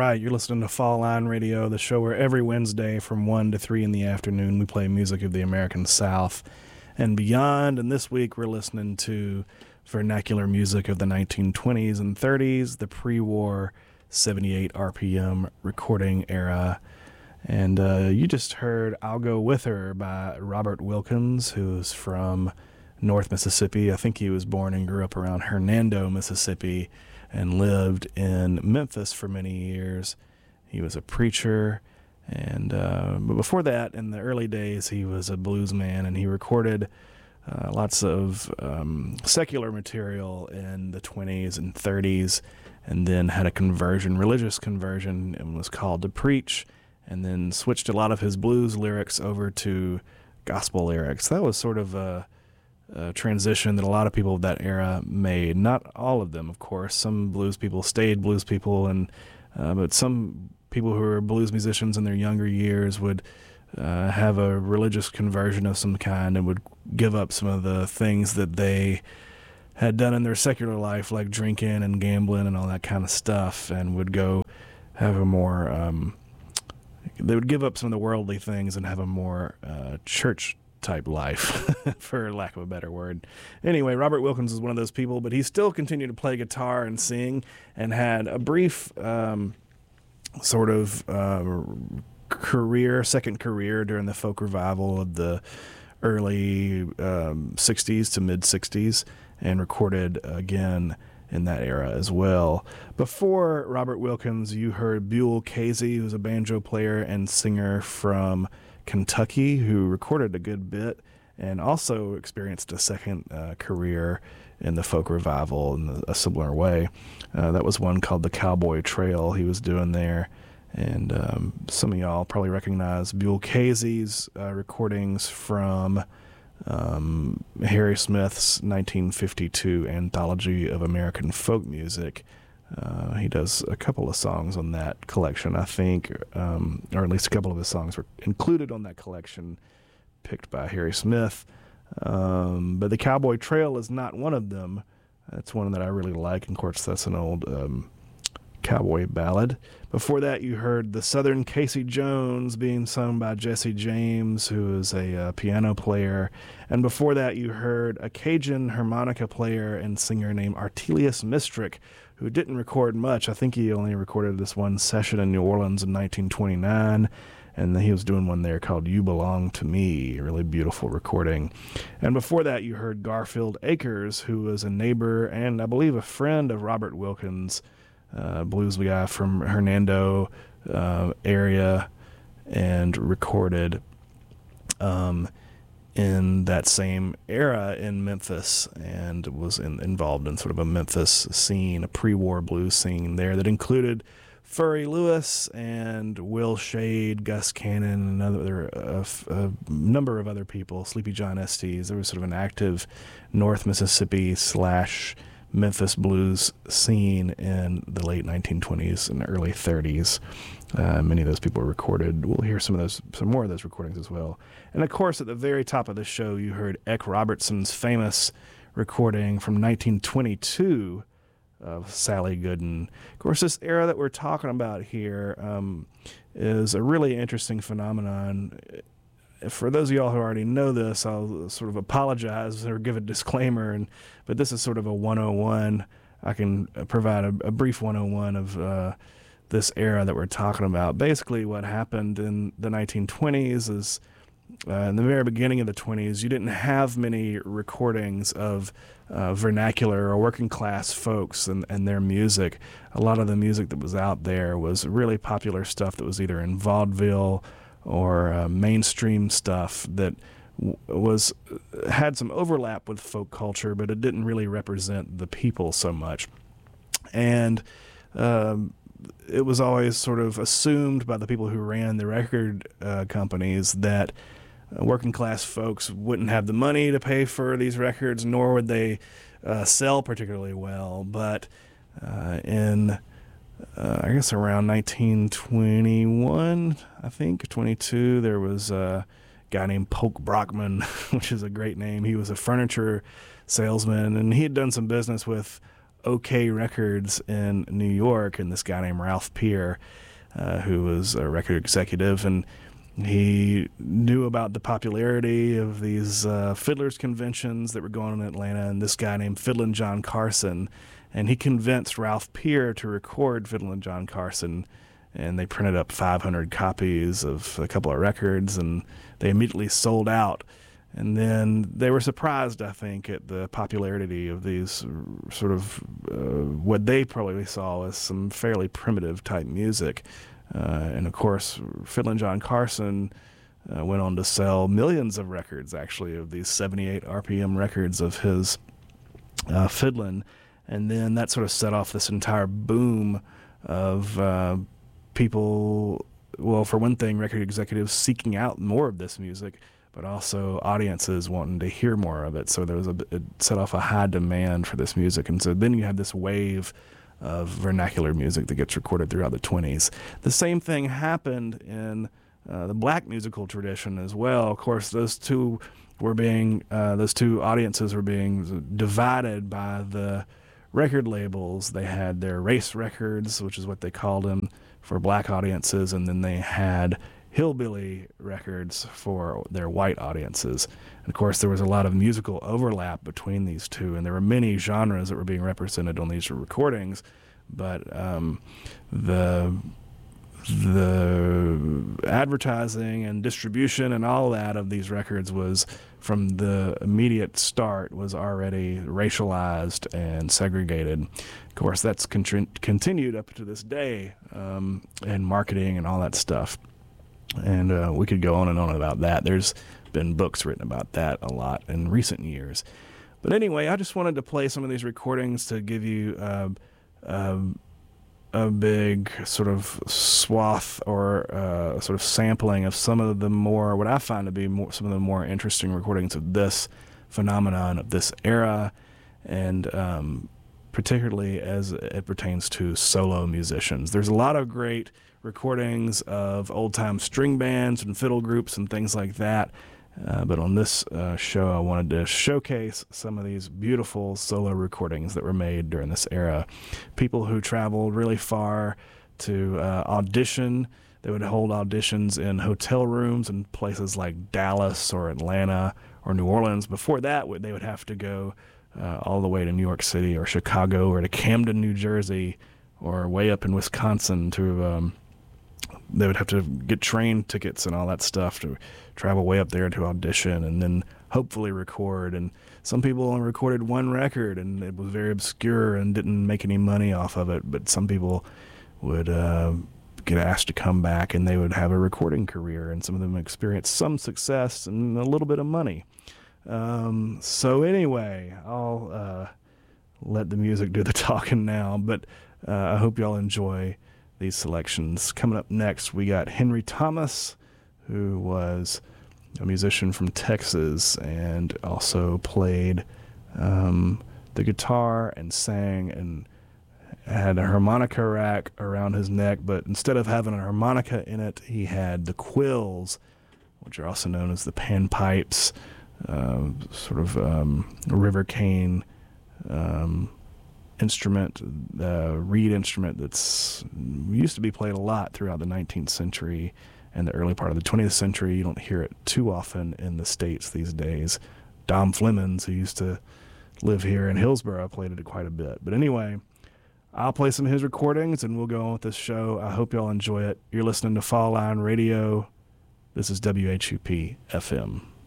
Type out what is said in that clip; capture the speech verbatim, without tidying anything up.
right. You're listening to Fall Line Radio, the show where every Wednesday from one to three in the afternoon we play music of the American South and beyond. And this week we're listening to vernacular music of the nineteen twenties and thirties, the pre-war seventy-eight R P M recording era. And uh, you just heard I'll Go With Her by Robert Wilkins, who's from North Mississippi. I think he was born and grew up around Hernando, Mississippi, and lived in Memphis for many years. He was a preacher, and uh, but before that, in the early days, he was a blues man, and he recorded uh, lots of um, secular material in the twenties and thirties, and then had a conversion, religious conversion, and was called to preach, and then switched a lot of his blues lyrics over to gospel lyrics. That was sort of a Uh, transition that a lot of people of that era made. Not all of them, of course. Some blues people stayed blues people, and uh, but some people who were blues musicians in their younger years would uh, have a religious conversion of some kind and would give up some of the things that they had done in their secular life, like drinking and gambling and all that kind of stuff, and would go have a more, um, they would give up some of the worldly things and have a more uh, church type life, for lack of a better word. Anyway, Robert Wilkins is one of those people, but he still continued to play guitar and sing, and had a brief um, sort of uh, career, second career during the folk revival of the early um, sixties to mid-sixties, and recorded again in that era as well. Before Robert Wilkins, you heard Buell Casey, who's a banjo player and singer from Kentucky, who recorded a good bit and also experienced a second uh, career in the folk revival in a similar way. Uh, that was one called the Cowboy Trail he was doing there. And um, some of y'all probably recognize Buell Casey's uh, recordings from um, Harry Smith's nineteen fifty-two Anthology of American Folk Music. Uh, he does a couple of songs on that collection, I think, um, or at least a couple of his songs were included on that collection, picked by Harry Smith. Um, but the Cowboy Trail is not one of them. That's one that I really like. And of course, that's an old um, cowboy ballad. Before that, you heard The Southern Casey Jones being sung by Jesse James, who is a uh, piano player. And before that, you heard a Cajun harmonica player and singer named Artelius Mistrick, who didn't record much. I think he only recorded this one session in New Orleans in nineteen twenty-nine, and he was doing one there called You Belong to Me, a really beautiful recording. And before that, you heard Garfield Akers, who was a neighbor and I believe a friend of Robert Wilkins, uh, blues guy from Hernando uh, area, and recorded um, in that same era in Memphis, and was in, involved in sort of a Memphis scene, a pre-war blues scene there that included Furry Lewis and Will Shade, Gus Cannon, and another uh, a number of other people, Sleepy John Estes. There was sort of an active North Mississippi slash Memphis blues scene in the late nineteen twenties and early thirties. Uh, many of those people were recorded. We'll hear some of those, some more of those recordings as well. And of course, at the very top of the show, you heard Eck Robertson's famous recording from nineteen twenty-two of Sally Gooden. Of course, this era that we're talking about here um, is a really interesting phenomenon. For those of y'all who already know this, I'll sort of apologize or give a disclaimer, and but this is sort of a one oh one. I can provide a, a brief one oh one of uh, this era that we're talking about. Basically, what happened in the nineteen twenties is, uh, in the very beginning of the twenties, you didn't have many recordings of uh, vernacular or working class folks and, and their music. A lot of the music that was out there was really popular stuff that was either in vaudeville or uh, mainstream stuff that w- was had some overlap with folk culture, but it didn't really represent the people so much. And um, it was always sort of assumed by the people who ran the record uh, companies that uh, working class folks wouldn't have the money to pay for these records, nor would they uh, sell particularly well. But uh, in Uh, I guess around nineteen twenty-one, I think, twenty-two, there was a guy named Polk Brockman, which is a great name. He was a furniture salesman, and he had done some business with OK Records in New York, and this guy named Ralph Peer, uh, who was a record executive, and he knew about the popularity of these uh, fiddlers conventions that were going on in Atlanta, and this guy named Fiddlin' John Carson, and he convinced Ralph Peer to record Fiddlin' John Carson, and they printed up five hundred copies of a couple of records, and they immediately sold out. And then they were surprised, I think, at the popularity of these sort of uh, what they probably saw as some fairly primitive type music. Uh, and of course, Fiddlin' John Carson uh, went on to sell millions of records, actually, of these seventy-eight R P M records of his uh, fiddlin'. And then that sort of set off this entire boom of uh, people, well, for one thing, record executives seeking out more of this music, but also audiences wanting to hear more of it. So there was a, it set off a high demand for this music. And so then you have this wave of vernacular music that gets recorded throughout the twenties. The same thing happened in uh, the black musical tradition as well. Of course, those two were being, uh, those two audiences were being divided by the record labels. They had their race records, which is what they called them for black audiences, and then they had hillbilly records for their white audiences. And of course, there was a lot of musical overlap between these two, and there were many genres that were being represented on these recordings, but um, the the advertising and distribution and all that of these records was, from the immediate start, was already racialized and segregated. Of course, that's con- continued up to this day, um, in marketing and all that stuff. And uh, we could go on and on about that. There's been books written about that a lot in recent years. But anyway, I just wanted to play some of these recordings to give you uh, uh, a big sort of swath or uh, sort of sampling of some of the more, what I find to be more, some of the more interesting recordings of this phenomenon, of this era, and um, particularly as it pertains to solo musicians. There's a lot of great recordings of old-time string bands and fiddle groups and things like that. Uh, but on this uh, show, I wanted to showcase some of these beautiful solo recordings that were made during this era. People who traveled really far to uh, audition. They would hold auditions in hotel rooms in places like Dallas or Atlanta or New Orleans. Before that, they would have to go uh, all the way to New York City or Chicago or to Camden, New Jersey, or way up in Wisconsin to... Um, they would have to get train tickets and all that stuff to travel way up there to audition and then hopefully record. And some people only recorded one record, and it was very obscure and didn't make any money off of it. But some people would uh, get asked to come back, and they would have a recording career, and some of them experienced some success and a little bit of money. Um, so anyway, I'll uh, let the music do the talking now, but uh, I hope y'all enjoy these selections. Coming up next, we got Henry Thomas, who was a musician from Texas and also played um, the guitar and sang and had a harmonica rack around his neck, but instead of having a harmonica in it, he had the quills, which are also known as the panpipes, uh, sort of um, river cane um, instrument, uh, reed instrument that's used to be played a lot throughout the nineteenth century and the early part of the twentieth century. You don't hear it too often in the States these days. Dom Flemons, who used to live here in Hillsborough, played it quite a bit. But anyway, I'll play some of his recordings and we'll go on with this show. I hope y'all enjoy it. You're listening to Fall Line Radio. This is W H U P F M.